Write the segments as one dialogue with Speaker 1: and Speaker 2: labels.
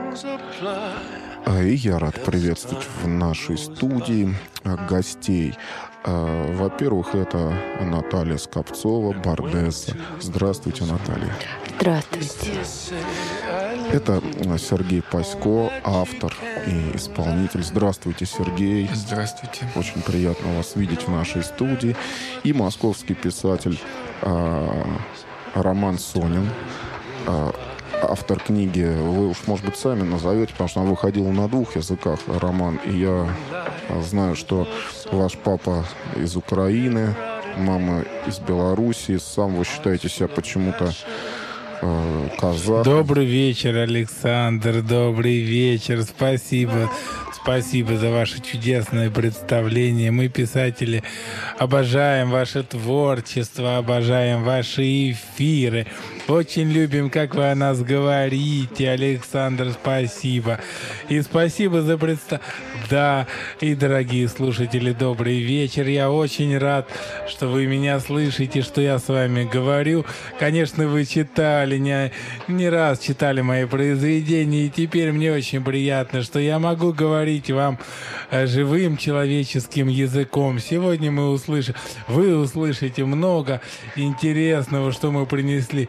Speaker 1: И я рад приветствовать в нашей студии гостей. Во-первых, это Наталья Скопцова, бардесса. Здравствуйте, Наталья.
Speaker 2: Здравствуйте.
Speaker 1: Это Сергей Пасько, автор и исполнитель. Здравствуйте, Сергей.
Speaker 3: Здравствуйте.
Speaker 1: Очень приятно вас видеть в нашей студии. И московский писатель Роман Сонин. Автор книги, вы уж, может быть, сами назовете, потому что она выходила на двух языках, роман. И я знаю, что ваш папа из Украины, мама из Белоруссии. Сам вы считаете себя почему-то казахом.
Speaker 3: Добрый вечер, Александр. Добрый вечер. Спасибо. Спасибо за ваше чудесное представление. Мы, писатели, обожаем ваше творчество, обожаем ваши эфиры. Очень любим, как вы о нас говорите, Александр, спасибо. И спасибо за Да, и, дорогие слушатели, добрый вечер. Я очень рад, что вы меня слышите, что я с вами говорю. Конечно, вы читали, не раз читали мои произведения, и теперь мне очень приятно, что я могу говорить вам живым человеческим языком. Сегодня вы услышите много интересного, что мы привезли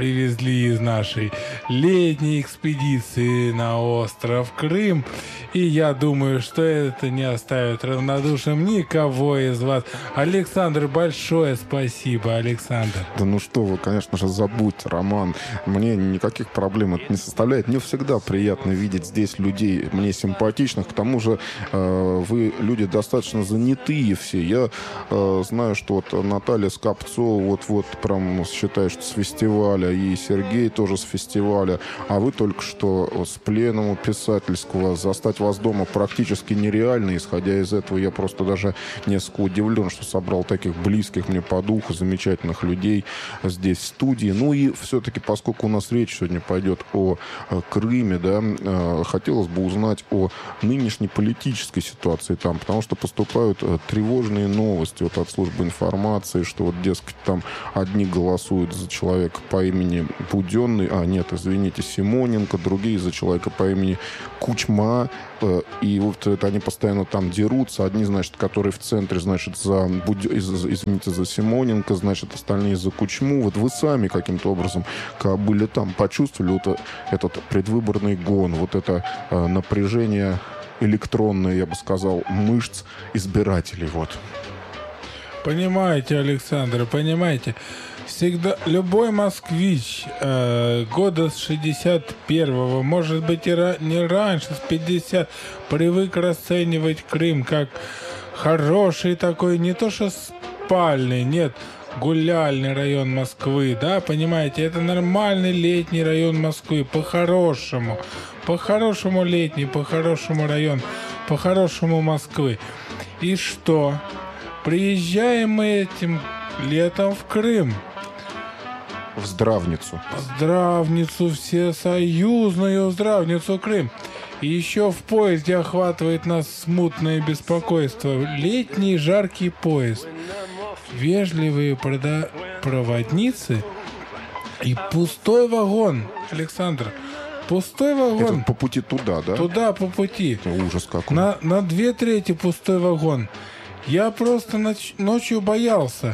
Speaker 3: из нашей летней экспедиции на остров Крым. И я думаю, что это не оставит равнодушным никого из вас. Александр, большое спасибо, Александр.
Speaker 1: Да ну что вы, конечно же, забудьте, Роман. Мне никаких проблем это не составляет. Мне всегда приятно видеть здесь людей, мне симпатичных. К тому же вы люди достаточно занятые все. Я знаю, что вот Наталья Скопцова вот прям считаю, что с фестиваля, и Сергей тоже с фестиваля. А вы только что с пленума писательского. Застать вас дома практически нереально. Исходя из этого, я просто даже несколько удивлен, что собрал таких близких мне по духу, замечательных людей здесь в студии. Ну и все-таки, поскольку у нас речь сегодня пойдет о Крыме, да, хотелось бы узнать о нынешней политической ситуации там, потому что поступают тревожные новости вот от службы информации, что вот, дескать, там одни голосуют за человека по имени Буденный, Симоненко, другие за человека по имени Кучма, и вот это они постоянно там дерутся. Одни, значит, которые в центре, значит, за Симоненко, значит, остальные за Кучму. Вот вы сами каким-то образом, когда были там, почувствовали вот этот предвыборный гон, вот это напряжение электронное, я бы сказал, мышц избирателей, вот.
Speaker 3: Понимаете, Александр, понимаете, всегда любой москвич года с 61-го, может быть, и не раньше, с 50, привык расценивать Крым как хороший такой, не то что спальный, нет, гуляльный район Москвы, да, понимаете, это нормальный летний район Москвы, по-хорошему летний, по-хорошему район, по-хорошему Москвы. И что? Приезжаем мы этим летом в Крым.
Speaker 1: В Здравницу.
Speaker 3: Здравницу, всесоюзную Здравницу Крым. И еще в поезде охватывает нас смутное беспокойство. Летний жаркий поезд. Вежливые проводницы и пустой вагон, Александр. Пустой вагон.
Speaker 1: Это по пути туда, да?
Speaker 3: Туда, по пути.
Speaker 1: Это ужас какой.
Speaker 3: На 2/3 пустой вагон. Я просто ночью боялся.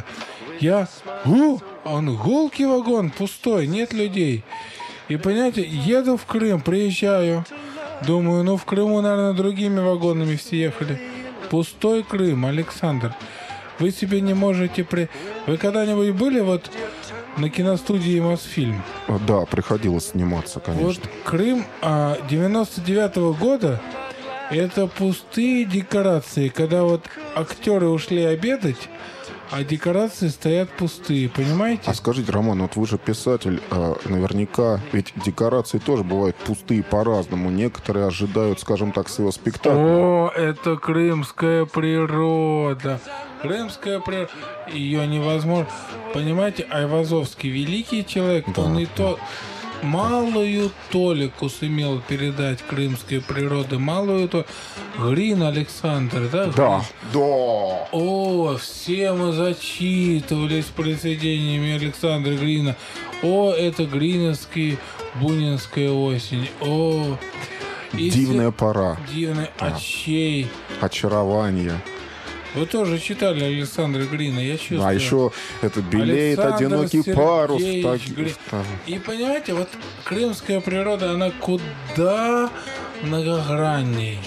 Speaker 3: Он гулкий вагон, пустой, нет людей. И, понимаете, еду в Крым, приезжаю. Думаю, в Крыму, наверное, другими вагонами все ехали. Пустой Крым, Александр. Вы себе не можете... Вы когда-нибудь были вот на киностудии «Мосфильм»?
Speaker 1: Да, приходилось сниматься, конечно.
Speaker 3: Вот Крым 99-го года — это пустые декорации, когда вот актеры ушли обедать, а декорации стоят пустые, понимаете?
Speaker 1: А скажите, Роман, вот вы же писатель, наверняка, ведь декорации тоже бывают пустые по-разному. Некоторые ожидают, скажем так, своего спектакля.
Speaker 3: О, это крымская природа. Крымская природа. Ее невозможно... Понимаете, Айвазовский великий человек, да. Он и то... малую толику сумел передать крымской природы, малую то Грин Александр, да?
Speaker 1: Да, да.
Speaker 3: О, все мы зачитывались произведениями Александра Грина. О, это гриновский бунинская осень. О,
Speaker 1: Дивная пора.
Speaker 3: Дивная очей.
Speaker 1: Очарование.
Speaker 3: Вы тоже читали Александра Грина, я чувствую.
Speaker 1: А еще это белеет одинокий парус.
Speaker 3: И понимаете, вот крымская природа, она куда многогранней.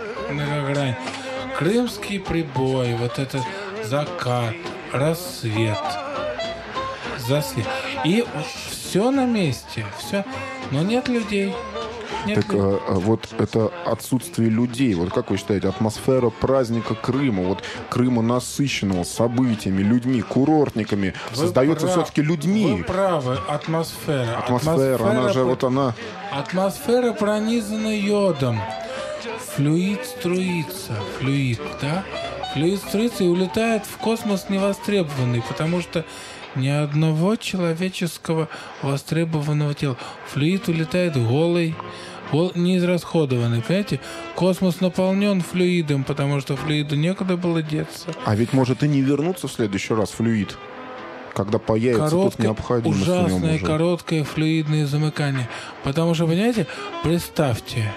Speaker 3: Крымский прибой, вот этот закат, рассвет, засвет. И все на месте, все. Но нет людей.
Speaker 1: Так вот это отсутствие людей. Вот как вы считаете, атмосфера праздника Крыма, вот Крыма насыщенного событиями, людьми, курортниками, создается все-таки людьми.
Speaker 3: Вы правы, атмосфера.
Speaker 1: Она же вот она...
Speaker 3: Атмосфера пронизана йодом. Флюид струится, да? Флюид струится и улетает в космос невостребованный, потому что ни одного человеческого востребованного тела. Флюид улетает голый, неизрасходованный, понимаете? Космос наполнен флюидом, потому что флюиду некуда было деться.
Speaker 1: А ведь может и не вернуться в следующий раз флюид, когда появится тут необходимость в нем уже.
Speaker 3: Ужасное короткое флюидное замыкание. Потому что, понимаете, представьте,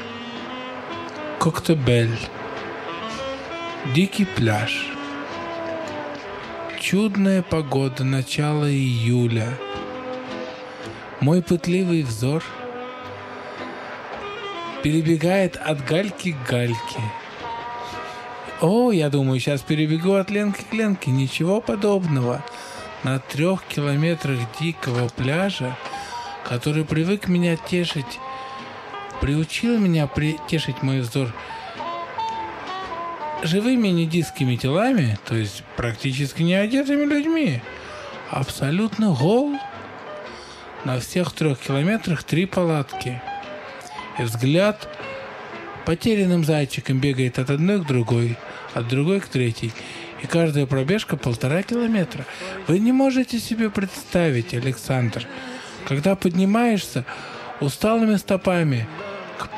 Speaker 3: Коктебель, дикий пляж, чудная погода, начало июля. Мой пытливый взор перебегает от гальки к гальке. О, я думаю, сейчас перебегу от ленки к ленке. Ничего подобного. На 3 километрах дикого пляжа, который привык меня тешить, приучил меня тешить мой взор живыми недискими телами, то есть практически не одетыми людьми, абсолютно гол. На всех 3 километрах 3 палатки. И взгляд потерянным зайчиком бегает от одной к другой, от другой к третьей. И каждая пробежка 1,5 километра. Вы не можете себе представить, Александр, когда поднимаешься усталыми стопами к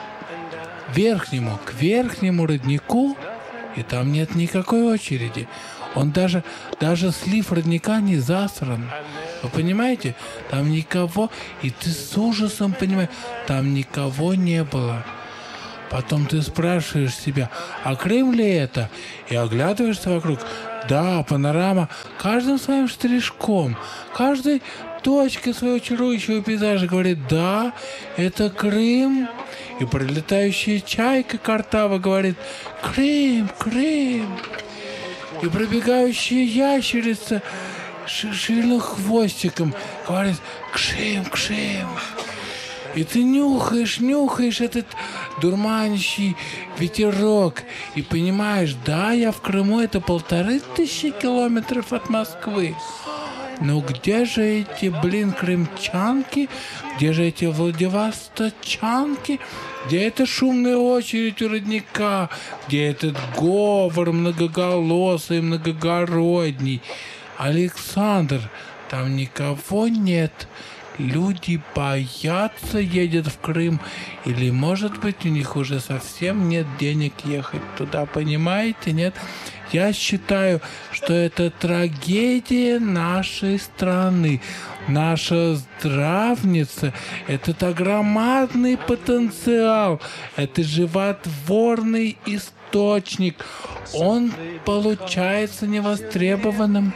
Speaker 3: верхнему роднику, и там нет никакой очереди. Он даже слив родника не засран. Вы понимаете? Там никого, и ты с ужасом понимаешь, там никого не было. Потом ты спрашиваешь себя, а Крым ли это? И оглядываешься вокруг. Да, панорама каждым своим штришком, каждой точкой своего чарующего пейзажа говорит, да, это Крым. И пролетающая чайка Картава говорит, Крым, Крым. И пробегающая ящерица шевельнув хвостиком говорит, Крым, Крым. И ты нюхаешь этот дурманящий ветерок и понимаешь, да, я в Крыму, это 1500 километров от Москвы. Но где же эти, крымчанки? Где же эти владивосточанки? Где эта шумная очередь у родника? Где этот говор многоголосый, многогородний? Александр, там никого нет. Люди боятся, едут в Крым. Или, может быть, у них уже совсем нет денег ехать туда, понимаете, нет? Я считаю, что это трагедия нашей страны. Наша здравница – это громадный потенциал, это животворный источник. Он получается невостребованным,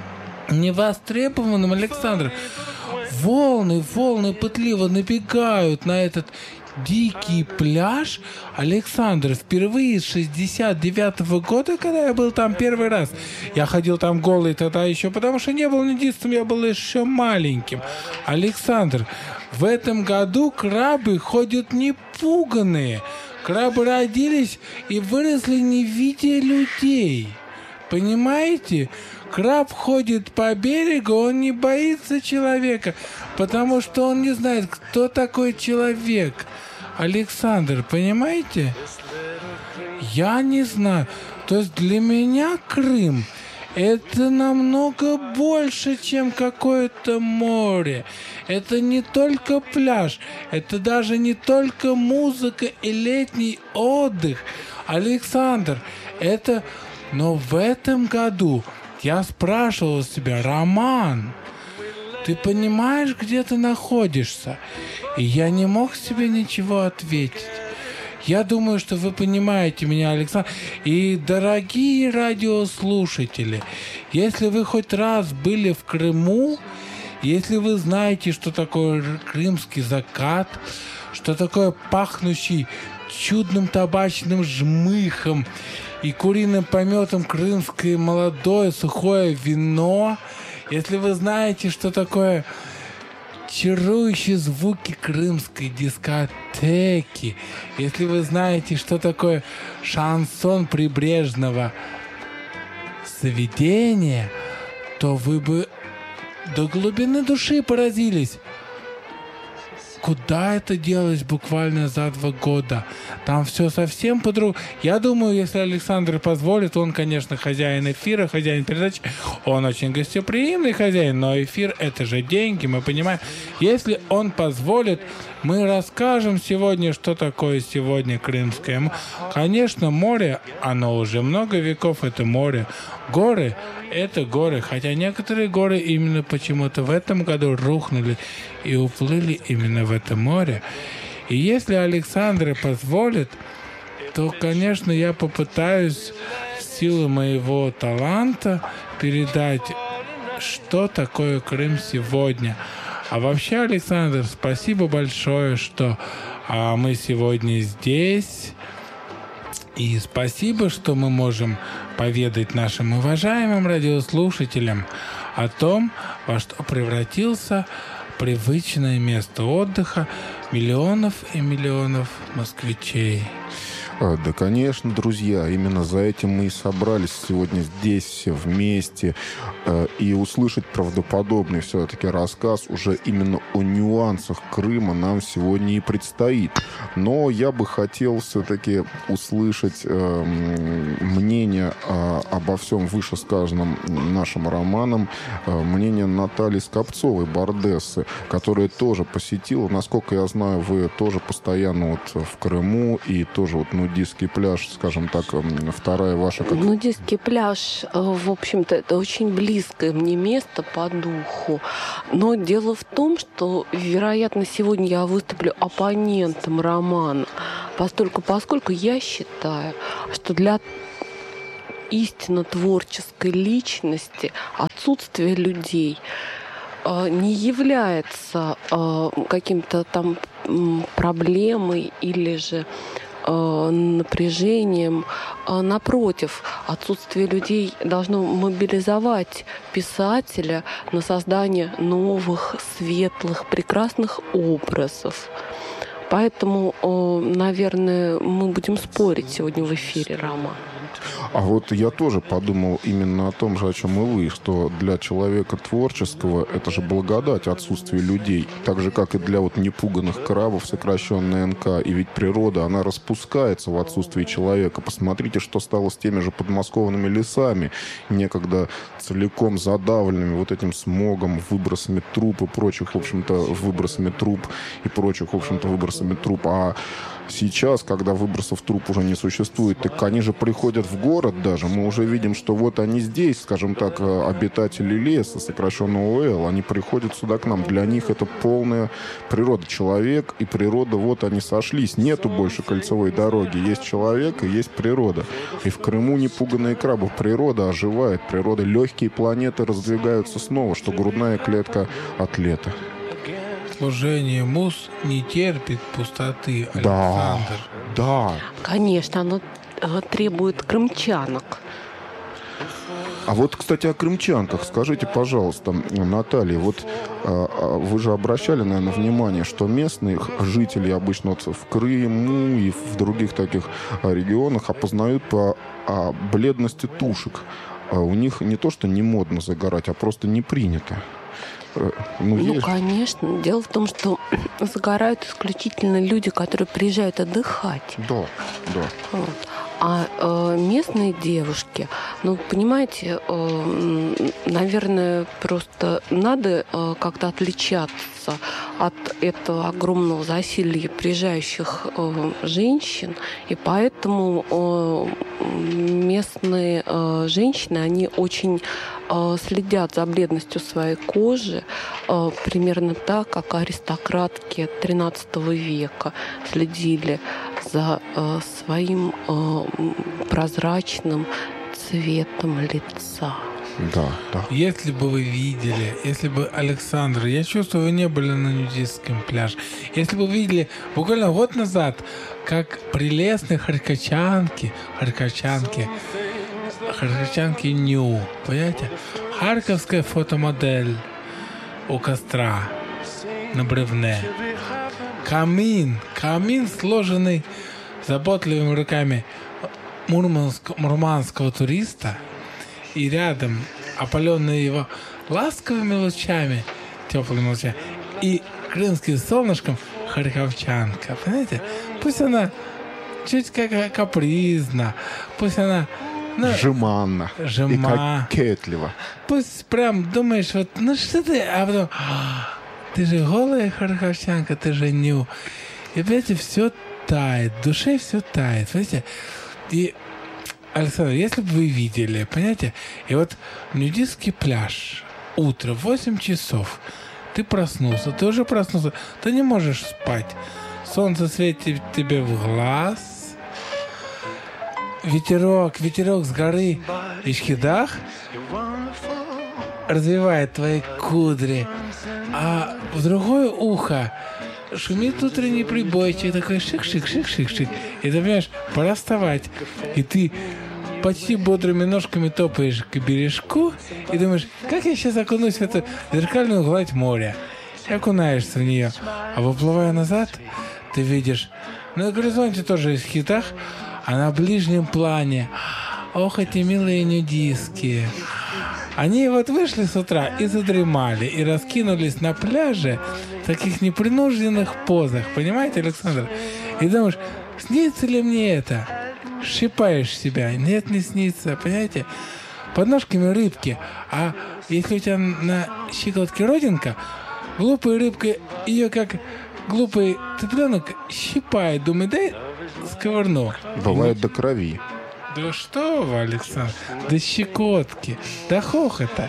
Speaker 3: Александр. Волны пытливо набегают на этот дикий пляж. Александр, впервые с 69-го года, когда я был там первый раз, я ходил там голый тогда еще, потому что не был нудистом, я был еще маленьким. Александр, в этом году крабы ходят непуганные. Крабы родились и выросли, не видя людей. Понимаете? Краб ходит по берегу, он не боится человека, потому что он не знает, кто такой человек. Александр, понимаете? Я не знаю. То есть для меня Крым Это намного больше, чем какое-то море. Это не только пляж, это даже не только музыка и летний отдых. Александр, это... Но в этом году я спрашивал себя, Роман, ты понимаешь, где ты находишься? И я не мог себе ничего ответить. Я думаю, что вы понимаете меня, Александр. И, дорогие радиослушатели, если вы хоть раз были в Крыму, если вы знаете, что такое крымский закат, что такое пахнущий чудным табачным жмыхом и куриным пометом крымское молодое сухое вино, если вы знаете, что такое чарующие звуки крымской дискотеки, если вы знаете, что такое шансон прибрежного заведения, то вы бы до глубины души поразились. Куда это делось буквально за 2 года? Там все совсем по-другому. Я думаю, если Александр позволит, он, конечно, хозяин эфира, хозяин передачи, он очень гостеприимный хозяин, но эфир — это же деньги, мы понимаем. Если он позволит, мы расскажем сегодня, что такое сегодня Крымское море. Конечно, море, оно уже много веков, это море. Горы — это горы, хотя некоторые горы именно почему-то в этом году рухнули и уплыли именно в это море. И если Александр позволит, то, конечно, я попытаюсь в силу моего таланта передать, что такое Крым сегодня. А вообще, Александр, спасибо большое, что мы сегодня здесь. И спасибо, что мы можем поведать нашим уважаемым радиослушателям о том, во что превратился привычное место отдыха миллионов и миллионов москвичей.
Speaker 1: Да, конечно, друзья, именно за этим мы и собрались сегодня здесь все вместе и услышать правдоподобный все-таки рассказ уже именно о нюансах Крыма нам сегодня и предстоит. Но я бы хотел все-таки услышать мнение обо всем вышесказанном нашим романом, мнение Натальи Скопцовой, бардессы, которая тоже посетила, насколько я знаю, вы тоже постоянно вот в Крыму и тоже вот нудистский пляж, скажем так, вторая ваша...
Speaker 2: Нудистский пляж, в общем-то, это очень близкое мне место по духу. Но дело в том, что, вероятно, сегодня я выступлю оппонентом романа, поскольку я считаю, что для истинно творческой личности отсутствие людей не является каким-то там проблемой или же напряжением. Напротив, отсутствие людей должно мобилизовать писателя на создание новых, светлых, прекрасных образов. Поэтому, наверное, мы будем спорить сегодня в эфире, Рома.
Speaker 1: А вот я тоже подумал именно о том же, о чем и вы, что для человека творческого это же благодать отсутствие людей. Так же, как и для вот непуганных крабов, сокращенная НК. И ведь природа, она распускается в отсутствии человека. Посмотрите, что стало с теми же подмосковными лесами, некогда целиком задавленными вот этим смогом, выбросами труб и прочих, в общем-то, выбросами труб и прочих, в общем-то, выбросами труб. А сейчас, когда выбросов труб уже не существует, так они же приходят в город даже. Мы уже видим, что вот они здесь, скажем так, обитатели леса, сокращенного ОЛ, они приходят сюда к нам. Для них это полная природа. Человек и природа, вот они сошлись. Нету больше кольцевой дороги. Есть человек и есть природа. И в Крыму непуганные крабы. Природа оживает. Природа, легкие планеты раздвигаются снова, что грудная клетка атлета.
Speaker 3: Служение муз не терпит пустоты, Александр.
Speaker 1: Да.
Speaker 2: Конечно, оно требует крымчанок.
Speaker 1: А вот, кстати, о крымчанках. Скажите, пожалуйста, Наталья, вот вы же обращали, наверное, внимание, что местные жители обычно вот в Крыму и в других таких регионах опознают по бледности тушек. У них не то, что не модно загорать, а просто не принято.
Speaker 2: Конечно. Дело в том, что загорают исключительно люди, которые приезжают отдыхать.
Speaker 1: Да.
Speaker 2: Вот. А местные девушки, ну, понимаете, наверное, просто надо как-то отличаться от этого огромного засилья приезжающих женщин, и поэтому местные женщины, они очень следят за бледностью своей кожи, примерно так, как аристократки XIII века следили за своим прозрачным цветом лица.
Speaker 1: Да, да.
Speaker 3: Если бы вы видели, если бы, Александр, я чувствую, вы не были на нудистском пляже. Если бы вы видели буквально год назад, как прелестные харьковчанки ню, понимаете? Харьковская фотомодель у костра на бревне. Камин, сложенный заботливыми руками мурманского туриста, и рядом, опаленный его ласковыми лучами, теплыми лучами, и крымским солнышком харьковчанка, понимаете? Пусть она чуть как капризна, пусть она
Speaker 1: жеманно и кокетливо.
Speaker 3: Пусть прям думаешь, вот, ну что ты, а потом, ты же голая харьковчанка, ты же ню. И, понимаете, все тает, в душе все тает, понимаете? И, Александр, если бы вы видели, понимаете, и вот нудистский пляж, утро, 8 часов, ты проснулся, ты уже проснулся, ты не можешь спать. Солнце светит тебе в глаз, ветерок с горы Ишхидах развивает твои кудри, а в другое ухо шумит утренний прибойчик, такой шик-шик-шик-шик-шик. И ты понимаешь, пора вставать. И ты почти бодрыми ножками топаешь к бережку и думаешь, как я сейчас окунусь в эту зеркальную гладь моря. И окунаешься в нее. А выплывая назад, ты видишь, на горизонте тоже есть хитах, а на ближнем плане, ох, эти милые нудистки. Они вот вышли с утра и задремали, и раскинулись на пляже в таких непринужденных позах. Понимаете, Александр? И думаешь, снится ли мне это? Щипаешь себя. Нет, не снится. Понимаете? Под ножками рыбки. А если у тебя на щиколотке родинка, глупая рыбка ее как глупый цыпленок щипает. Думает, дай сковырну.
Speaker 1: Бывает до крови.
Speaker 3: Да что вы, Александр, до щекотки, до хохота.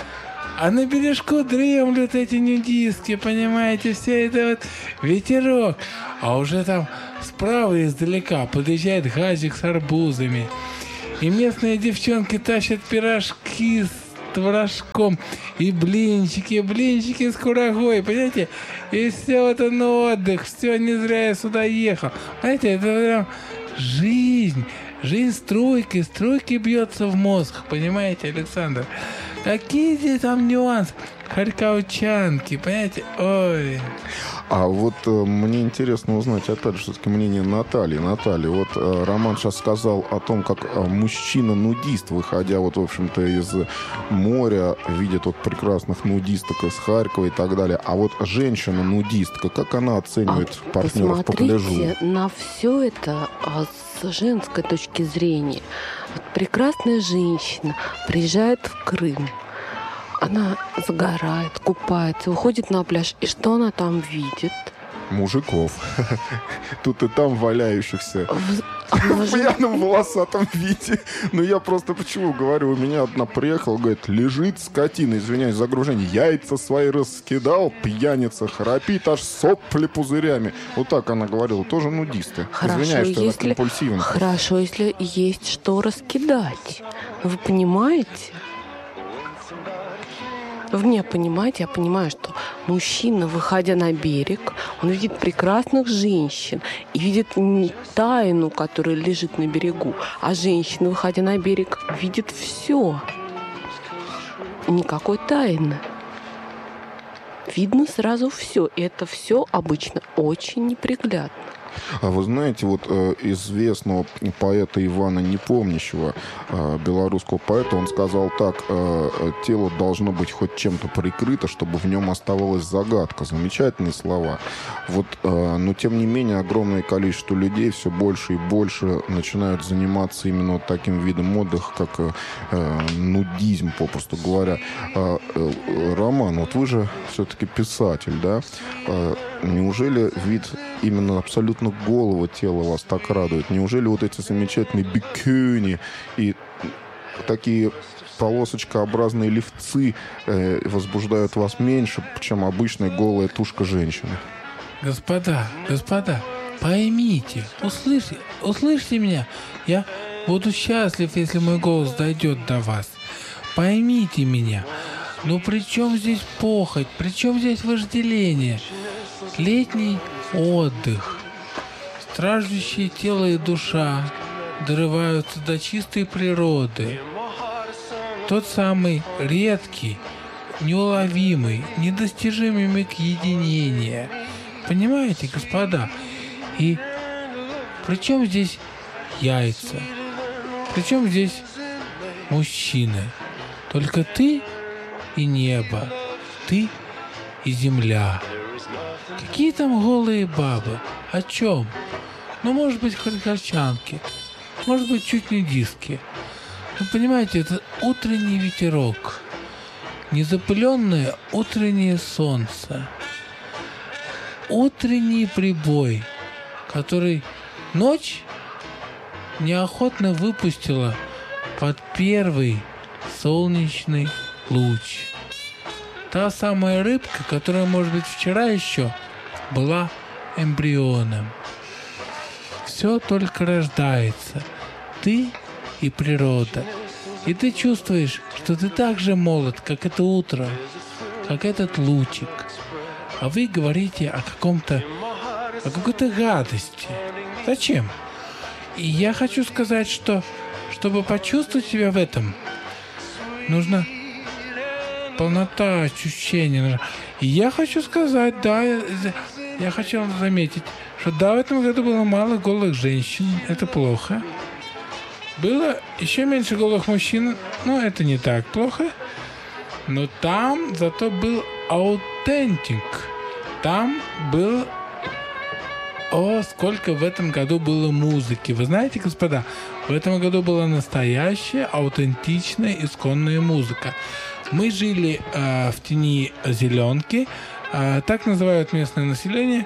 Speaker 3: А на бережку дремлют эти нудистки, понимаете, все это вот ветерок. А уже там справа издалека подъезжает газик с арбузами. И местные девчонки тащат пирожки с творожком и блинчики с курагой, понимаете? И все это на отдых, все, не зря я сюда ехал. Понимаете, это прям жизнь. Жизнь струйки бьется в мозг, понимаете, Александр? Какие здесь там нюансы? Харьковчанки, понимаете? Ой.
Speaker 1: А вот мне интересно узнать, опять же, все-таки мнение Натальи. Наталья, вот Роман сейчас сказал о том, как мужчина-нудист, выходя вот, в общем-то, из моря, видит вот прекрасных нудисток из Харькова и так далее. А вот женщина-нудистка, как она оценивает партнеров по пляжу?
Speaker 2: Посмотрите на все это с женской точки зрения. Вот прекрасная женщина приезжает в Крым. Она загорает, купается, уходит на пляж. И что она там видит?
Speaker 1: Мужиков. Тут и там валяющихся. В пьяном волосатом виде. Ну, я просто почему говорю, у меня одна приехала, говорит, лежит скотина, извиняюсь за огружение, яйца свои раскидал, пьяница, храпит, аж сопли пузырями. Вот так она говорила, тоже нудисты. Извиняюсь, что я компульсивен.
Speaker 2: Хорошо, если есть что раскидать. Вы понимаете? Вы меня понимаете? Я понимаю, что мужчина, выходя на берег, он видит прекрасных женщин и видит не тайну, которая лежит на берегу, а женщина, выходя на берег, видит все. Никакой тайны. Видно сразу все. И это все обычно очень неприглядно.
Speaker 1: А вы знаете, вот известного поэта Ивана Непомнящего, белорусского поэта, он сказал так: тело должно быть хоть чем-то прикрыто, чтобы в нем оставалась загадка. Замечательные слова. Вот, но тем не менее, огромное количество людей все больше и больше начинают заниматься именно вот таким видом отдыха, как нудизм, попросту говоря. Роман, вот вы же все-таки писатель, да? Неужели вид именно абсолютно голого тела вас так радует? Неужели вот эти замечательные бикини и такие полосочкообразные лифцы возбуждают вас меньше, чем обычная голая тушка женщины?
Speaker 3: Господа, поймите, услышьте меня. Я буду счастлив, если мой голос дойдет до вас. Поймите меня. Ну при чем здесь похоть? При чем здесь вожделение? Летний отдых. Страждущие тело и душа дорываются до чистой природы. Тот самый редкий, неуловимый, недостижимый миг единения. Понимаете, господа? И при чем здесь яйца? При чем здесь мужчины? Только ты и небо, ты и земля. Какие там голые бабы? О чем? Ну, может быть, харьковчанки, может быть, чуть не диски. Вы понимаете, это утренний ветерок, незапыленное утреннее солнце, утренний прибой, который ночь неохотно выпустила под первый солнечный луч. Та самая рыбка, которая, может быть, вчера еще была эмбрионом. Все только рождается. Ты и природа. И ты чувствуешь, что ты так же молод, как это утро, как этот лучик. А вы говорите о какой-то гадости. Зачем? И я хочу сказать, что чтобы почувствовать себя в этом, нужно полнота ощущения. И я хочу сказать, да, я хочу заметить, что да, в этом году было мало голых женщин. Это плохо. Было еще меньше голых мужчин. Но это не так плохо. Но там зато был аутентик. Там был... О, сколько в этом году было музыки. Вы знаете, господа, в этом году была настоящая, аутентичная, исконная музыка. Мы жили в тени зеленки, так называют местное население,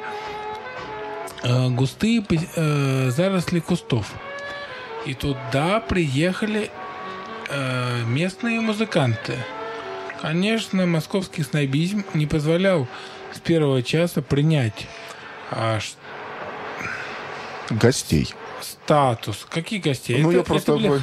Speaker 3: густые заросли кустов. И туда приехали местные музыканты. Конечно, московский снобизм не позволял с первого часа принять
Speaker 1: гостей.
Speaker 3: Статус. Какие гостей?
Speaker 1: Ну,
Speaker 3: это,
Speaker 1: я просто...
Speaker 3: были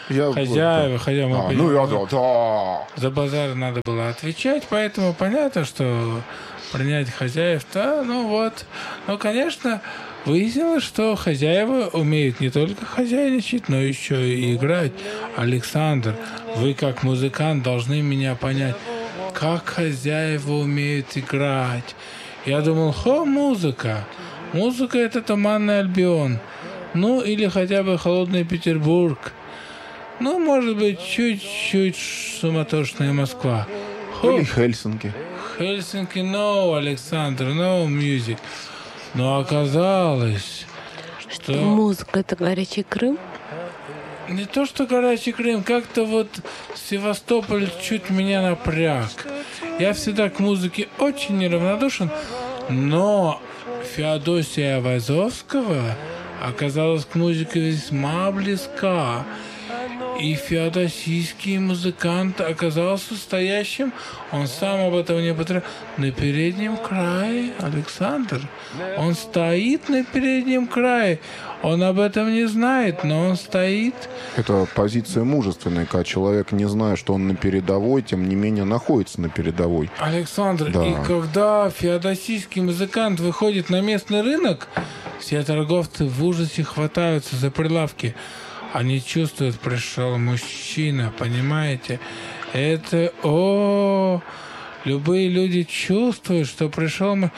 Speaker 3: хозяева.
Speaker 1: Да.
Speaker 3: За базар надо было отвечать, поэтому понятно, что принять хозяев-то, ну вот. Но, конечно, выяснилось, что хозяева умеют не только хозяйничать, но еще и играть. Александр, вы как музыкант должны меня понять, как хозяева умеют играть. Я думал, музыка. Музыка — это Туманный Альбион. Ну, или хотя бы Холодный Петербург. Ну, может быть, чуть-чуть суматошная Москва.
Speaker 1: Или Хельсинки.
Speaker 3: Хельсинки, no, Александр, no music. Но оказалось, что...
Speaker 2: Музыка — это горячий Крым?
Speaker 3: Не то, что горячий Крым, как-то вот Севастополь чуть меня напряг. Я всегда к музыке очень неравнодушен, но Феодосия Айвазовского оказалась к музыке весьма близка. И феодосийский музыкант оказался стоящим, он сам об этом не потребовал, на переднем крае, Александр. Он стоит на переднем крае. Он об этом не знает, но он стоит.
Speaker 1: Это позиция мужественная, когда человек, не зная, что он на передовой, тем не менее находится на передовой.
Speaker 3: Александр,
Speaker 1: да.
Speaker 3: И когда феодосийский музыкант выходит на местный рынок, все торговцы в ужасе хватаются за прилавки. Они чувствуют, пришел мужчина, понимаете? Это, любые люди чувствуют, что пришел...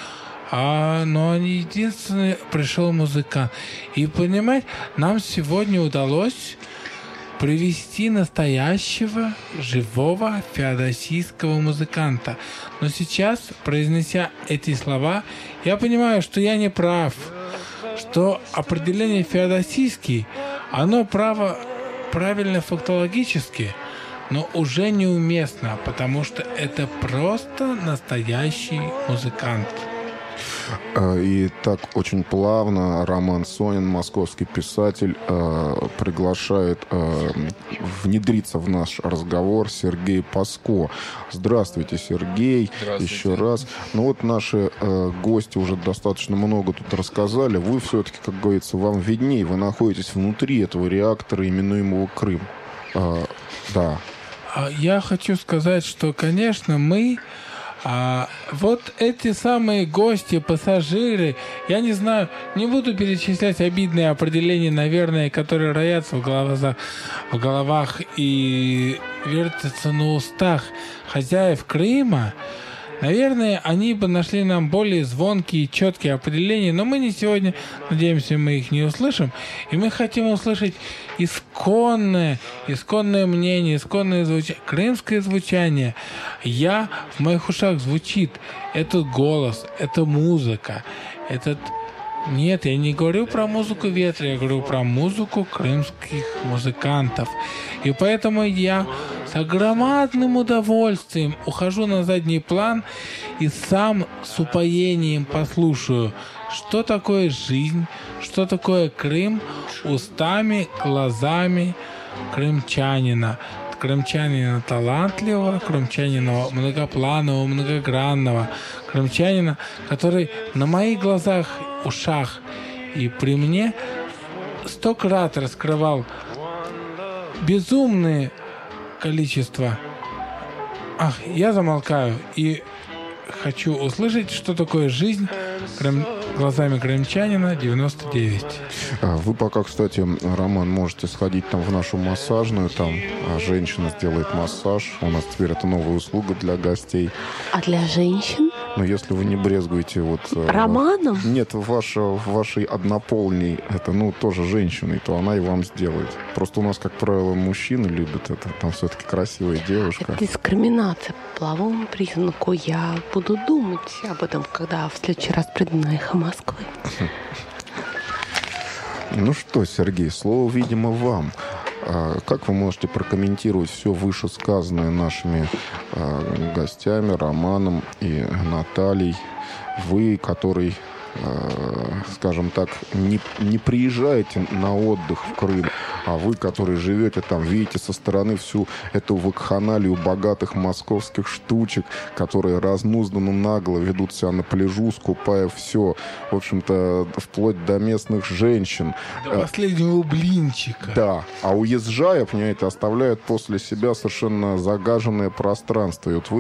Speaker 3: но единственный пришел музыкант. И, понимаете, нам сегодня удалось привести настоящего, живого феодосийского музыканта. Но сейчас, произнеся эти слова, я понимаю, что я не прав, что определение феодосийский, оно правильно фактологически, но уже неуместно, потому что это просто настоящий музыкант.
Speaker 1: И так очень плавно Роман Сонин, московский писатель, приглашает внедриться в наш разговор Сергей Паско. Здравствуйте, Сергей. Здравствуйте. Еще раз. Ну вот наши гости уже достаточно много тут рассказали. Вы все-таки, как говорится, вам виднее. Вы находитесь внутри этого реактора, именуемого Крым. Да.
Speaker 3: Я хочу сказать, что, конечно, мы... вот эти самые гости, пассажиры, я не знаю, не буду перечислять обидные определения, наверное, которые роятся в головах и вертятся на устах хозяев Крыма. Наверное, они бы нашли нам более звонкие и четкие определения, но мы не сегодня, надеемся, мы их не услышим. И мы хотим услышать исконное мнение, исконное звучание, крымское звучание. В моих ушах звучит этот голос, эта музыка, Нет, я не говорю про музыку ветра, я говорю про музыку крымских музыкантов. И поэтому я с огромным удовольствием ухожу на задний план и сам с упоением послушаю, что такое жизнь, что такое Крым устами, глазами крымчанина. Крымчанина талантливого, крымчанина многопланового, многогранного, крымчанина, который на моих глазах, ушах и при мне 100 крат раскрывал безумное количество. Я замолкаю и хочу услышать, что такое жизнь глазами крымчанина 99.
Speaker 1: Вы пока, кстати, Роман, можете сходить там в нашу массажную, там женщина сделает массаж. У нас теперь это новая услуга для гостей.
Speaker 2: А для женщин?
Speaker 1: Но если вы не брезгуете
Speaker 2: Романом?
Speaker 1: Нет, вашей однополней, это, тоже женщиной, то она и вам сделает. Просто у нас, как правило, мужчины любят это. Там все-таки красивая девушка.
Speaker 2: Это дискриминация по половому признаку. Я буду думать об этом, когда в следующий раз приду на «Эхо Москвы».
Speaker 1: Ну что, Сергей, слово, видимо, вам. Как вы можете прокомментировать все вышесказанное нашими гостями, Романом и Натальей? Вы, который, скажем так, не приезжаете на отдых в Крым, а вы, который живете там, видите со стороны всю эту вакханалию богатых московских штучек, которые разнузданно нагло ведут себя на пляжу, скупая все, в общем-то, вплоть до местных женщин.
Speaker 3: До последнего блинчика.
Speaker 1: Да, а уезжая, понимаете, оставляют после себя совершенно загаженное пространство. И вот вы